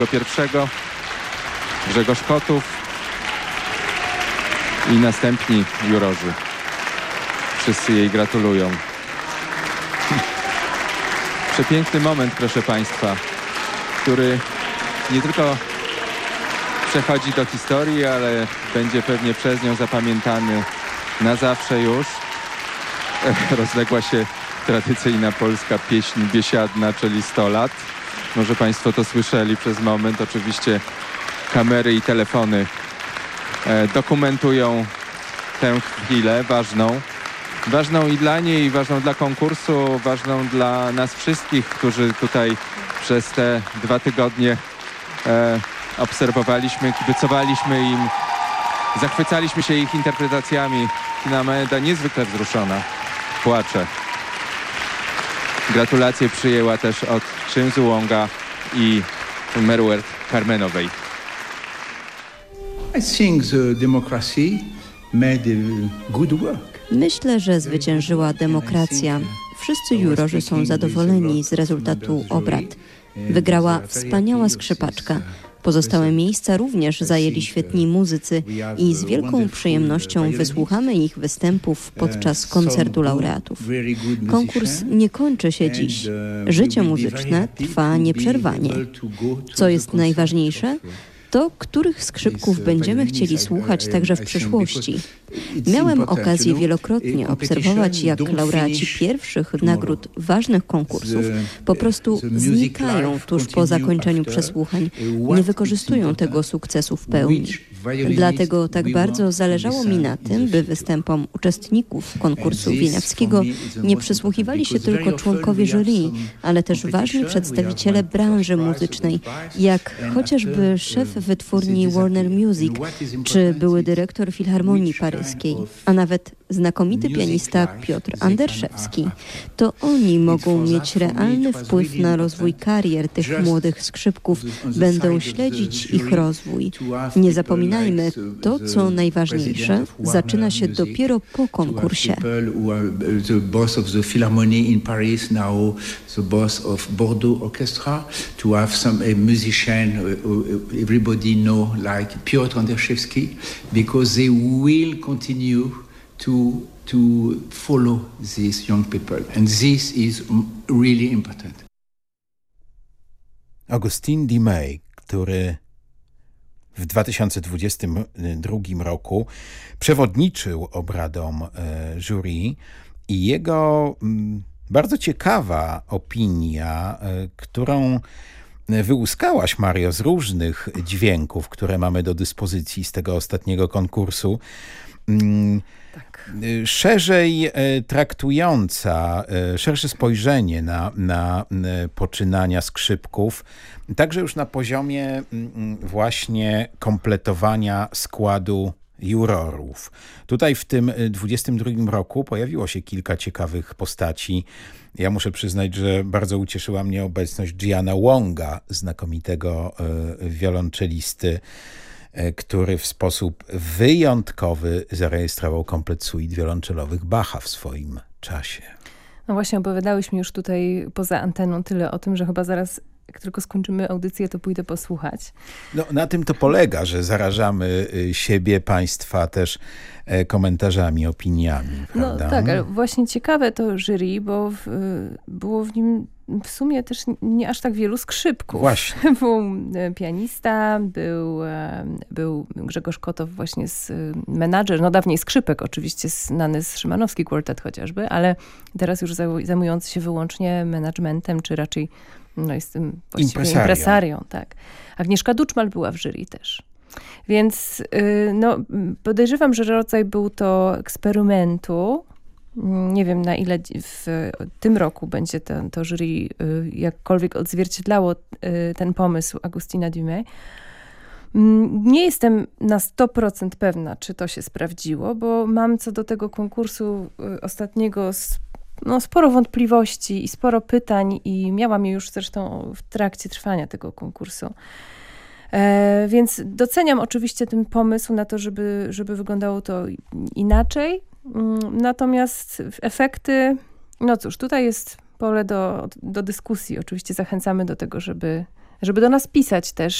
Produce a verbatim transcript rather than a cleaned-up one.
Pierwszego Grzegorz Kotów i następni jurorzy. Wszyscy jej gratulują. Przepiękny moment, proszę Państwa, który nie tylko przechodzi do historii, ale będzie pewnie przez nią zapamiętany na zawsze już. Rozległa się tradycyjna polska pieśń biesiadna, czyli sto lat. Może Państwo to słyszeli przez moment. Oczywiście kamery i telefony e, dokumentują tę chwilę ważną. Ważną i dla niej, ważną dla konkursu, ważną dla nas wszystkich, którzy tutaj przez te dwa tygodnie e, obserwowaliśmy, kibicowaliśmy im, zachwycaliśmy się ich interpretacjami. Tina Maeda niezwykle wzruszona, płacze. Gratulacje przyjęła też od Chimzu Wonga i Merwert Carmenowej. I think the democracy made a good work. Myślę, że zwyciężyła demokracja. Wszyscy jurorzy są zadowoleni z rezultatu obrad. Wygrała wspaniała skrzypaczka. Pozostałe miejsca również zajęli świetni muzycy i z wielką przyjemnością wysłuchamy ich występów podczas koncertu laureatów. Konkurs nie kończy się dziś. Życie muzyczne trwa nieprzerwanie. Co jest najważniejsze? To, których skrzypków będziemy chcieli słuchać także w przyszłości. Miałem okazję wielokrotnie obserwować, jak laureaci pierwszych nagród ważnych konkursów po prostu znikają tuż po zakończeniu przesłuchań, nie wykorzystują tego sukcesu w pełni. Dlatego tak bardzo zależało mi na tym, by występom uczestników konkursu wieniawskiego nie przysłuchiwali się tylko członkowie jury, ale też ważni przedstawiciele branży muzycznej, jak chociażby szef wytwórni Warner Music, czy były dyrektor Filharmonii Paryskiej, a nawet znakomity pianista Piotr Anderszewski. To oni mogą mieć realny wpływ na rozwój karier tych młodych skrzypków, będą śledzić ich rozwój. Nie zapominajmy, to co najważniejsze zaczyna się dopiero po konkursie. The boss of the Philharmonie in Paris, now the boss of Bordeaux Orchestra, to have some a musician everybody know like Piotr Anderszewski, because they will continue to to follow these young people, and this is really important. Augustin Dumay, który w dwa tysiące dwudziestym drugim roku przewodniczył obradom e, jury i jego m, bardzo ciekawa opinia, e, którą wyłuskałaś, Mario, z różnych dźwięków, które mamy do dyspozycji z tego ostatniego konkursu, m, tak. szerzej traktująca, szersze spojrzenie na, na poczynania skrzypków, także już na poziomie właśnie kompletowania składu jurorów. Tutaj w tym dwudziestym drugim roku pojawiło się kilka ciekawych postaci. Ja muszę przyznać, że bardzo ucieszyła mnie obecność Gianna Wonga, znakomitego wiolonczelisty, który w sposób wyjątkowy zarejestrował komplet suit wiolonczelowych Bacha w swoim czasie. No właśnie, opowiadałyśmy już tutaj poza anteną tyle o tym, że chyba zaraz, jak tylko skończymy audycję, to pójdę posłuchać. No, na tym to polega, że zarażamy siebie, państwa też komentarzami, opiniami, prawda? No tak, ale właśnie ciekawe to jury, bo w, było w nim w sumie też nie aż tak wielu skrzypków. Właśnie. Był pianista, był, był Grzegorz Kotow właśnie z menadżer, no dawniej skrzypek oczywiście, znany z Szymanowski Quartet chociażby, ale teraz już zajmujący się wyłącznie managementem, czy raczej no jest tym właściwie impresarią. Tak. Agnieszka Duczmal była w jury też. Więc no, podejrzewam, że rodzaj był to eksperymentu. Nie wiem, na ile w tym roku będzie to, to jury jakkolwiek odzwierciedlało ten pomysł Augustina Dumay. Nie jestem na sto procent pewna, czy to się sprawdziło, bo mam co do tego konkursu ostatniego no, sporo wątpliwości i sporo pytań i miałam je już zresztą w trakcie trwania tego konkursu. E, więc doceniam oczywiście ten pomysł na to, żeby, żeby wyglądało to inaczej. Natomiast efekty, no cóż, tutaj jest pole do, do dyskusji. Oczywiście zachęcamy do tego, żeby, żeby do nas pisać też